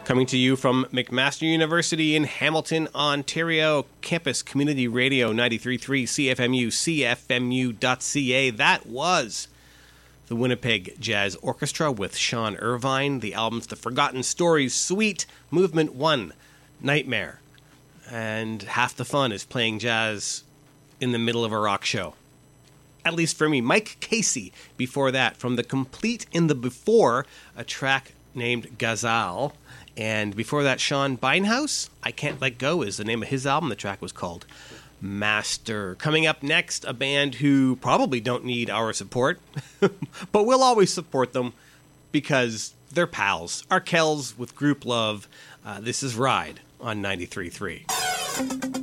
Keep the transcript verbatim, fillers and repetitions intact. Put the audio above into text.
Coming to you from McMaster University in Hamilton, Ontario, Campus Community Radio ninety-three point three C F M U, C F M U dot C A. That was the Winnipeg Jazz Orchestra with Sean Irvine. The album's The Forgotten Stories Suite, Movement one, Nightmare. And half the fun is playing jazz in the middle of a rock show. At least for me. Mike Casey, before that, from The Complete in the Before, a track named Ghazal. And before that, Sean Beinhaus, I Can't Let Go is the name of his album. The track was called Master. Coming up next, a band who probably don't need our support, but we'll always support them because they're pals. Arkells with Group Love. Uh, this is Ride on ninety-three point three.